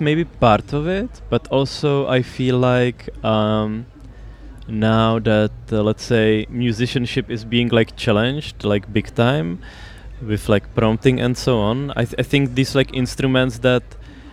maybe part of it, but also I feel like now that let's say musicianship is being like challenged like big time with like prompting and so on, I think these like instruments that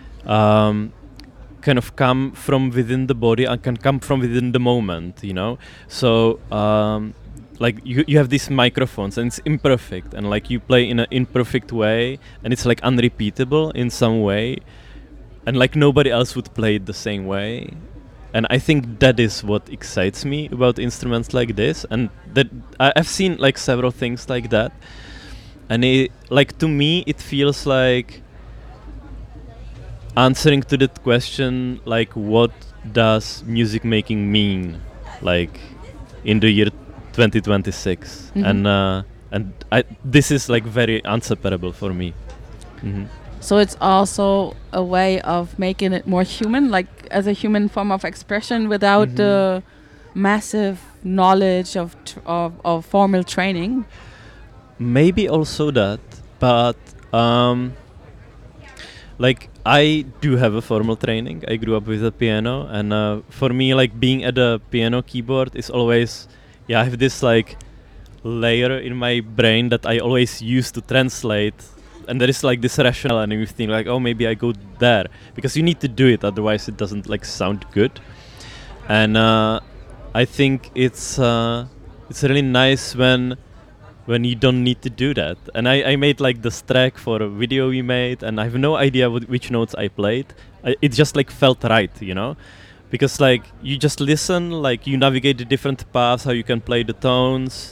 kind of come from within the body and can come from within the moment, you know. So like you have these microphones and it's imperfect, and like you play in an imperfect way and it's like unrepeatable in some way, and like nobody else would play it the same way. And I think that is what excites me about instruments like this, and that I've seen like several things like that, and it, like to me it feels like answering to that question, like what does music making mean like in the year 2026. And this is like very unseparable for me. So it's also a way of making it more human, like as a human form of expression without the massive knowledge of formal training. Maybe also that, but like I do have a formal training. I grew up with a piano, and for me, like being at a piano keyboard is always, I have this like layer in my brain that I always use to translate, and there is like this rationale, and you think like, oh, maybe I go there, because you need to do it, otherwise it doesn't like sound good. And I think it's really nice when you don't need to do that. And I made like this track for a video we made, and I have no idea which notes I played. It just like felt right, you know, because like you just listen, like you navigate the different paths, how you can play the tones.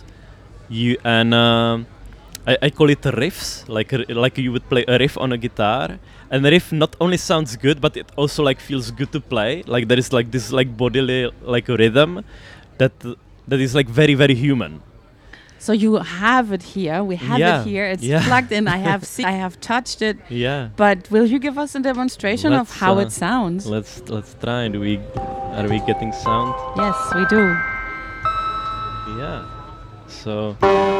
I call it riffs, like you would play a riff on a guitar, and the riff not only sounds good, but it also like feels good to play. Like there is like this like bodily like rhythm that is like very, very human. So you have it here. We have it here. It's plugged in. I have touched it. Yeah. But will you give us a demonstration of how it sounds? Let's try. Are we getting sound? Yes, we do. Yeah. So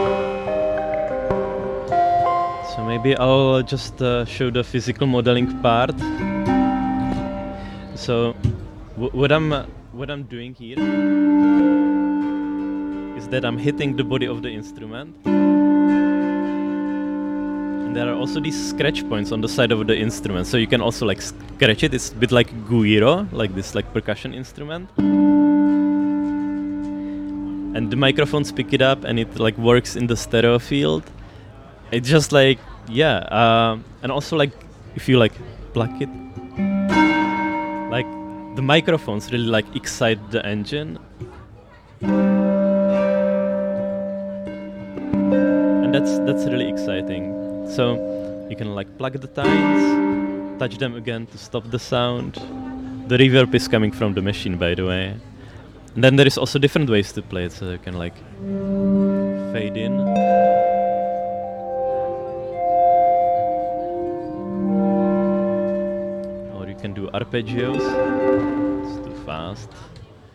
maybe I'll just show the physical modeling part. So what I'm doing here is that I'm hitting the body of the instrument, and there are also these scratch points on the side of the instrument, so you can also like scratch it. It's a bit like guiro, like this like percussion instrument, and the microphones pick it up, and it like works in the stereo field. It's just like and also like if you like plug it, like the microphones really like excite the engine. And that's really exciting. So you can like plug the tines, touch them again to stop the sound. The reverb is coming from the machine, by the way. And then there is also different ways to play it. So you can like fade in. Or you can do arpeggios. It's too fast.